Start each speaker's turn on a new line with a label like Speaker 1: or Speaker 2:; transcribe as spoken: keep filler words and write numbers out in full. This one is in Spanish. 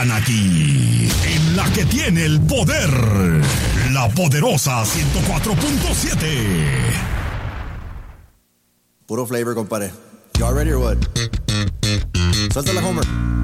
Speaker 1: Aquí, en la que tiene el poder, la poderosa ciento cuatro punto siete.
Speaker 2: Puro flavor, compadre. Y'all ready or what? Suelta la Homer.